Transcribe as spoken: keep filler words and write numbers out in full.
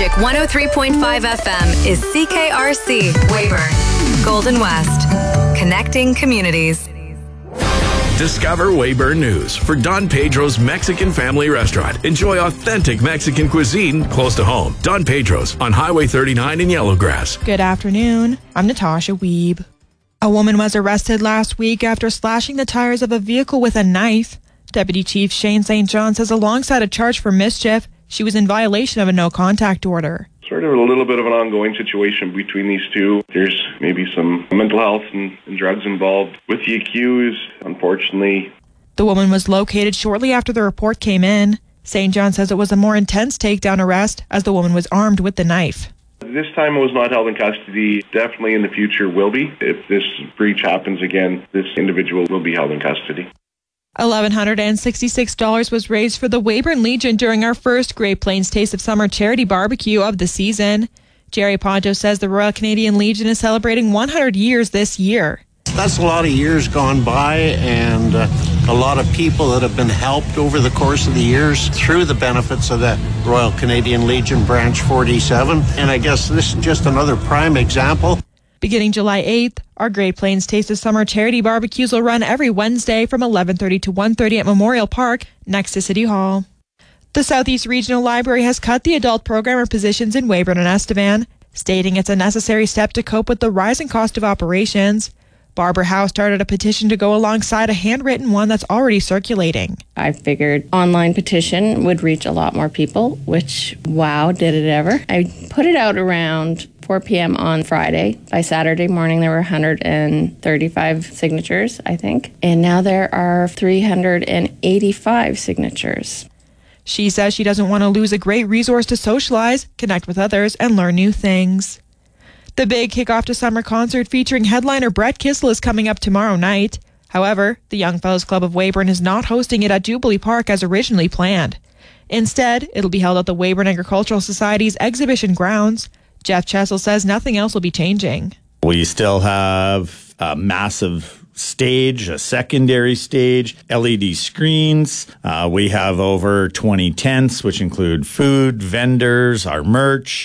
Magic one oh three point five F M is C K R C, Weyburn, Golden West. Connecting communities. Discover Weyburn News for Don Pedro's Mexican Family Restaurant. Enjoy authentic Mexican cuisine close to home. Don Pedro's on Highway thirty-nine in Yellowgrass. Good afternoon. I'm Natasha Wiebe. A woman was arrested last week after slashing the tires of a vehicle with a knife. Deputy Chief Shane Saint John says alongside a charge for mischief, she was in violation of a no-contact order. Sort of a little bit of an ongoing situation between these two. There's maybe some mental health and, and drugs involved with the accused, unfortunately. The woman was located shortly after the report came in. Saint John says it was a more intense takedown arrest as the woman was armed with the knife. This time it was not held in custody. Definitely in the future will be. If this breach happens again, this individual will be held in custody. one thousand one hundred sixty-six dollars was raised for the Weyburn Legion during our first Great Plains Taste of Summer charity barbecue of the season. Jerry Ponto says the Royal Canadian Legion is celebrating one hundred years this year. That's a lot of years gone by and uh, a lot of people that have been helped over the course of the years through the benefits of the Royal Canadian Legion Branch forty-seven. And I guess this is just another prime example. Beginning July eighth, our Great Plains Taste of Summer charity barbecues will run every Wednesday from eleven thirty to one thirty at Memorial Park, next to City Hall. The Southeast Regional Library has cut the adult programmer positions in Weyburn and Estevan, stating it's a necessary step to cope with the rising cost of operations. Barbara Howe started a petition to go alongside a handwritten one that's already circulating. I figured online petition would reach a lot more people, which, wow, did it ever. I put it out around four p.m. on Friday. By Saturday morning, there were one hundred thirty-five signatures, I think. And now there are three hundred eighty-five signatures. She says she doesn't want to lose a great resource to socialize, connect with others, and learn new things. The big kickoff to summer concert featuring headliner Brett Kissel is coming up tomorrow night. However, the Young Fellows Club of Weyburn is not hosting it at Jubilee Park as originally planned. Instead, it'll be held at the Weyburn Agricultural Society's exhibition grounds. Jeff Chessel says nothing else will be changing. We still have a massive stage, a secondary stage, L E D screens. Uh, we have over twenty tents, which include food, vendors, our merch.